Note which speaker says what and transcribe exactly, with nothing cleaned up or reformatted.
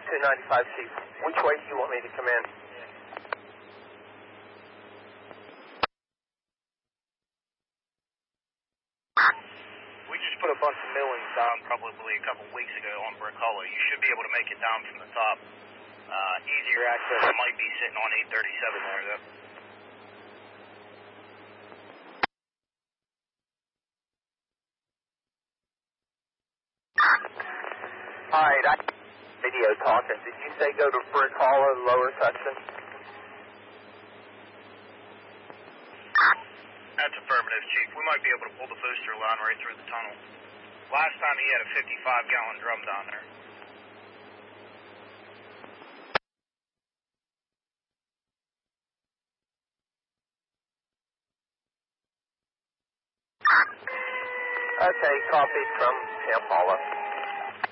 Speaker 1: two ninety-five, Chief. Which way do you want me to come in?
Speaker 2: We just put a bunch of millings down probably a couple weeks ago on Brick Hollow. You should be able to make it down from the top. Uh, easier access might be sitting on eight thirty-seven there, though.
Speaker 1: All right, I video talking. Did you say go to Brick Hollow, lower section?
Speaker 2: That's affirmative, Chief. We might be able to pull the booster line right through the tunnel. Last time he had a fifty-five gallon drum down there.
Speaker 1: Okay, copied from Camp Hollow.